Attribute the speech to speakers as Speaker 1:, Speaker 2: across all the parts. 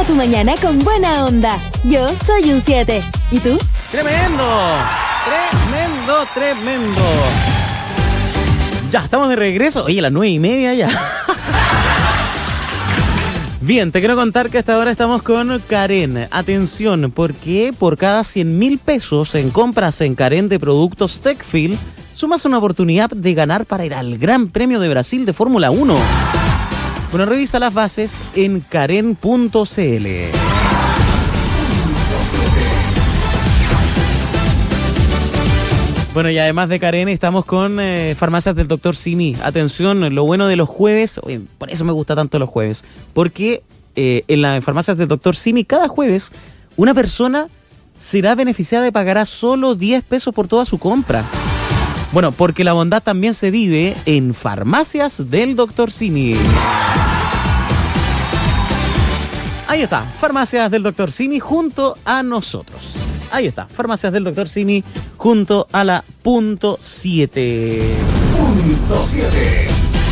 Speaker 1: Comienza tu mañana con buena onda. Yo soy un 7. ¿Y tú?
Speaker 2: ¡Tremendo! Ya, estamos de regreso. Oye, las 9:30 ya. Bien, te quiero contar que hasta ahora estamos con Karen. Atención, porque por cada 100.000 pesos en compras en Karen de productos Techfield, sumas una oportunidad de ganar para ir al Gran Premio de Brasil de Fórmula 1. Bueno, revisa las bases en karen.cl. Bueno, y además de Karen, estamos con Farmacias del Dr. Simi. Atención, lo bueno de los jueves, oye, por eso me gusta tanto los jueves, porque en las Farmacias del Dr. Simi, cada jueves, una persona será beneficiada y pagará solo 10 pesos por toda su compra. Bueno, porque la bondad también se vive en Farmacias del Dr. Simi. Ahí está, Farmacias del Dr. Simi junto a nosotros. Ahí está, Farmacias del Dr. Simi junto a la punto 7.
Speaker 3: Punto 7.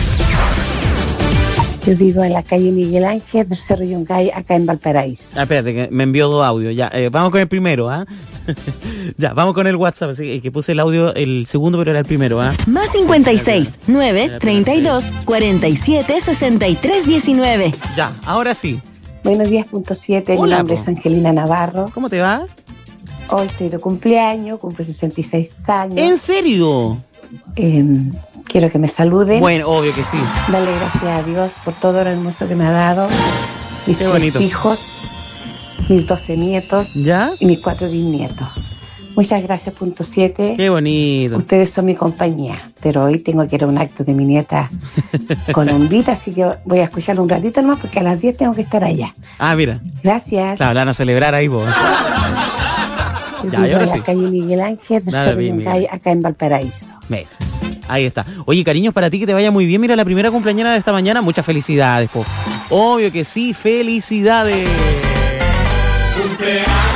Speaker 4: Yo vivo en la calle Miguel Ángel del Cerro Yungay, acá en Valparaíso.
Speaker 2: Espérate, que me envió 2 audios. Ya, vamos con el primero, ¿ah? Ya, vamos con el WhatsApp. Así que puse el audio, el segundo, pero era el primero, ¿ah?
Speaker 1: Más 56 9 32 47 63 19.
Speaker 2: Ya, ahora sí.
Speaker 4: Buenos días, punto 7. Mi nombre es Angelina Navarro.
Speaker 2: ¿Cómo te va?
Speaker 4: Hoy estoy de cumpleaños, cumplo 66 años.
Speaker 2: ¿En serio?
Speaker 4: Quiero que me saluden.
Speaker 2: Bueno, obvio que sí.
Speaker 4: Dale gracias a Dios por todo lo hermoso que me ha dado. Mis 3 hijos, mis 12 nietos.
Speaker 2: ¿Ya?
Speaker 4: Y mis 4 bisnietos. Muchas gracias, punto 7.
Speaker 2: Qué bonito.
Speaker 4: Ustedes son mi compañía, pero hoy tengo que ir a un acto de mi nieta Colombita, así que voy a escucharlo un ratito nomás porque a las 10 tengo que estar allá.
Speaker 2: Ah, mira.
Speaker 4: Gracias.
Speaker 2: Claro, la van a celebrar ahí, vos.
Speaker 4: Ya, y ahora sí. En la calle Miguel Ángel, acá en Valparaíso.
Speaker 2: Mira, ahí está. Oye, cariños, para ti que te vaya muy bien. Mira, la primera cumpleañera de esta mañana, muchas felicidades, po. Obvio que sí, felicidades.
Speaker 3: Cumpleaños.